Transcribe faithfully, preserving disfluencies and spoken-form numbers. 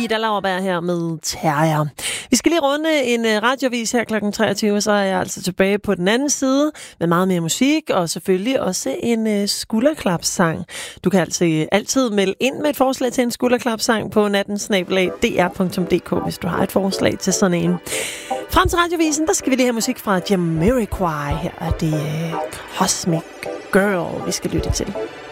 Ida Lauerberg her med Terrier. Vi skal lige runde en radiovis her klokken treogtyve, så er jeg altså tilbage på den anden side med meget mere musik, og selvfølgelig også en skulderklapssang. Du kan altså altid melde ind med et forslag til en skulderklapssang på natten snabel-a d r punktum d k, hvis du har et forslag til sådan en. Frem til radiovisen, der skal vi lige have musik fra Jamiroquai. Her er det Cosmic Girl, vi skal lytte til.